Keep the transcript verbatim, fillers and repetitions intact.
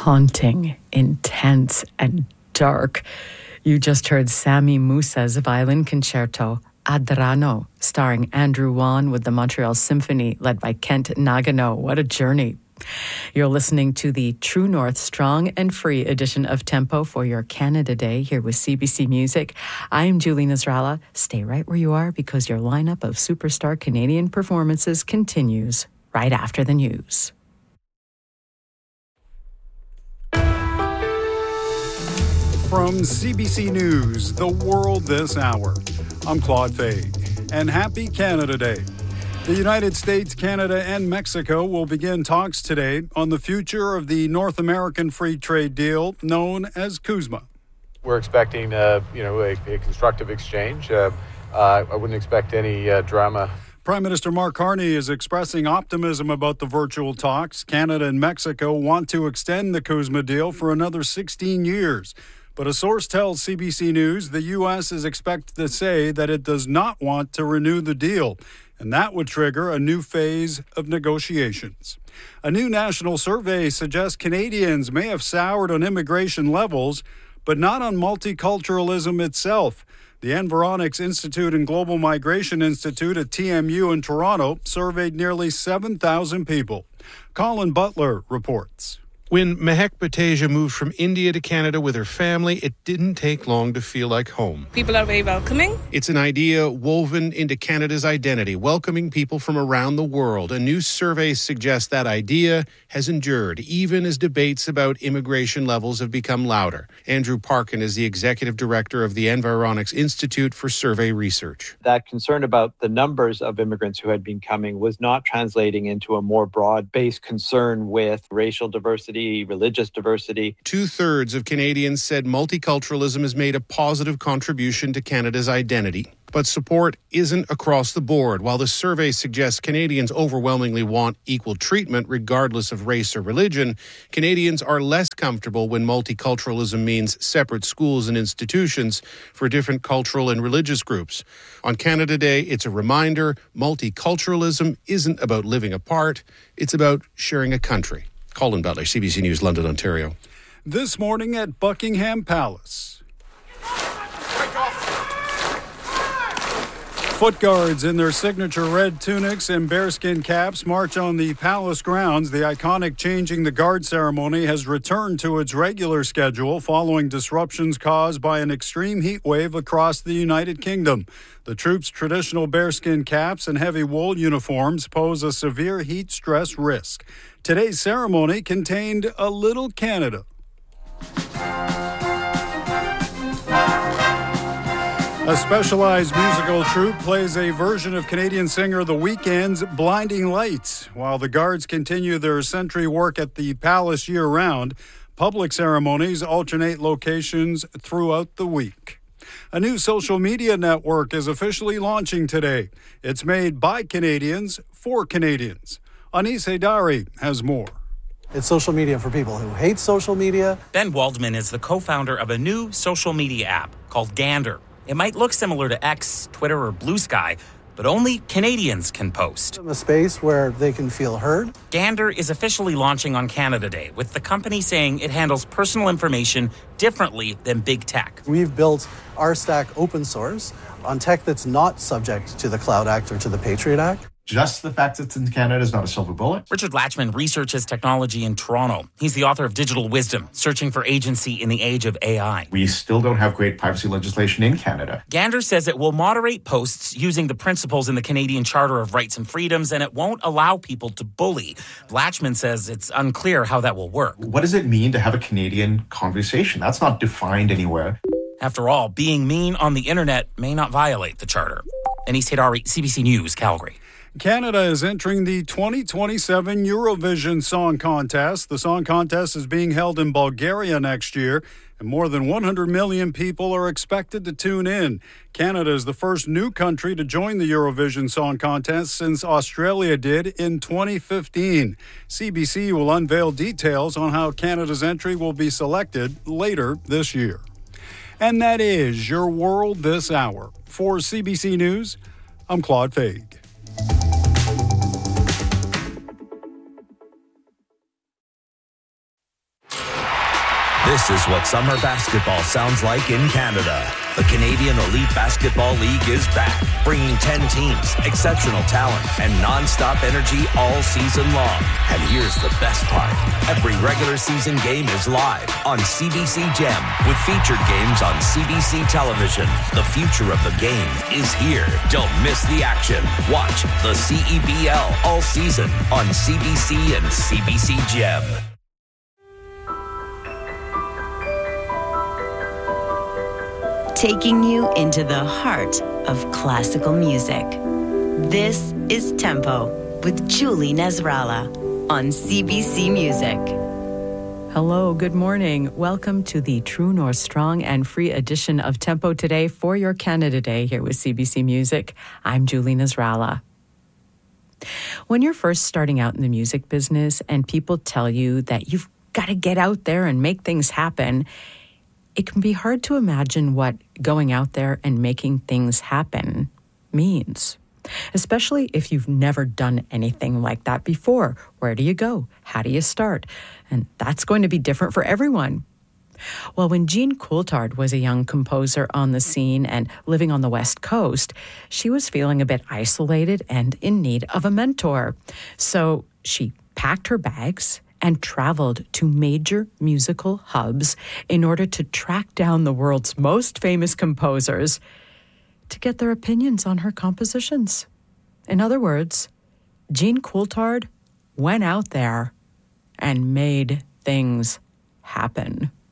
haunting, intense, and dark. You just heard Sami Musa's violin concerto, Adrano, starring Andrew Wan with the Montreal Symphony, led by Kent Nagano. What a journey. You're listening to the True North Strong and Free edition of Tempo for your Canada Day here with C B C Music. I'm Julie Nasrallah. Stay right where you are because your lineup of superstar Canadian performances continues right after the news. From C B C News, The World This Hour, I'm Claude Fade, and happy Canada Day. The United States, Canada, and Mexico will begin talks today on the future of the North American Free Trade Deal known as CUSMA. We're expecting, uh, you know, a, a constructive exchange. Uh, uh, I wouldn't expect any uh, drama. Prime Minister Mark Carney is expressing optimism about the virtual talks. Canada and Mexico want to extend the CUSMA deal for another sixteen years. But a source tells C B C News the U S is expected to say that it does not want to renew the deal, and that would trigger a new phase of negotiations. A new national survey suggests Canadians may have soured on immigration levels, but not on multiculturalism itself. The Environics Institute and Global Migration Institute at T M U in Toronto surveyed nearly seven thousand people. Colin Butler reports. When Mehek Bateja moved from India to Canada with her family, it didn't take long to feel like home. People are very welcoming. It's an idea woven into Canada's identity, welcoming people from around the world. A new survey suggests that idea has endured, even as debates about immigration levels have become louder. Andrew Parkin is the executive director of the Environics Institute for Survey Research. That concern about the numbers of immigrants who had been coming was not translating into a more broad-based concern with racial diversity, religious diversity. Two-thirds of Canadians said multiculturalism has made a positive contribution to Canada's identity. But support isn't across the board. While the survey suggests Canadians overwhelmingly want equal treatment regardless of race or religion, Canadians are less comfortable when multiculturalism means separate schools and institutions for different cultural and religious groups. On Canada Day, it's a reminder multiculturalism isn't about living apart, it's about sharing a country. Colin Butler, C B C News, London, Ontario. This morning at Buckingham Palace. Foot guards in their signature red tunics and bearskin caps march on the palace grounds. The iconic Changing the Guard ceremony has returned to its regular schedule following disruptions caused by an extreme heat wave across the United Kingdom. The troops' traditional bearskin caps and heavy wool uniforms pose a severe heat stress risk. Today's ceremony contained a little Canada. A specialized musical troupe plays a version of Canadian singer The Weeknd's Blinding Lights. While the guards continue their sentry work at the palace year-round, public ceremonies alternate locations throughout the week. A new social media network is officially launching today. It's made by Canadians for Canadians. Anis Haidari has more. It's social media for people who hate social media. Ben Waldman is the co-founder of a new social media app called Gander. It might look similar to X, Twitter, or Blue Sky, but only Canadians can post. A space where they can feel heard. Gander is officially launching on Canada Day, with the company saying it handles personal information differently than big tech. We've built our stack open source on tech that's not subject to the Cloud Act or to the Patriot Act. Just the fact that it's in Canada is not a silver bullet. Richard Latchman researches technology in Toronto. He's the author of Digital Wisdom, Searching for Agency in the Age of A I. We still don't have great privacy legislation in Canada. Gander says it will moderate posts using the principles in the Canadian Charter of Rights and Freedoms, and it won't allow people to bully. Latchman says it's unclear how that will work. What does it mean to have a Canadian conversation? That's not defined anywhere. After all, being mean on the internet may not violate the Charter. Anis Haidari, C B C News, Calgary. Canada is entering the twenty twenty-seven Eurovision Song Contest. The song contest is being held in Bulgaria next year, and more than one hundred million people are expected to tune in. Canada is the first new country to join the Eurovision Song Contest since Australia did in twenty fifteen. C B C will unveil details on how Canada's entry will be selected later this year. And that is your World This Hour. For C B C News, I'm Claude Fade. This is what summer basketball sounds like in Canada. The Canadian Elite Basketball League is back, bringing ten teams, exceptional talent, and non-stop energy all season long. And here's the best part. Every regular season game is live on C B C Gem with featured games on C B C television. The future of the game is here. Don't miss the action. Watch the C E B L all season on C B C and C B C Gem. Taking you into the heart of classical music. This is Tempo with Julie Nasrallah on C B C Music. Hello, good morning. Welcome to the True North Strong and Free edition of Tempo Today for your Canada Day here with C B C Music. I'm Julie Nasrallah. When you're first starting out in the music business and people tell you that you've got to get out there and make things happen, it can be hard to imagine what going out there and making things happen means, especially if you've never done anything like that before. Where do you go? How do you start? And that's going to be different for everyone. Well, when Jean Coulthard was a young composer on the scene and living on the West Coast, she was feeling a bit isolated and in need of a mentor. So she packed her bags and traveled to major musical hubs in order to track down the world's most famous composers to get their opinions on her compositions. In other words, Jean Coulthard went out there and made things happen.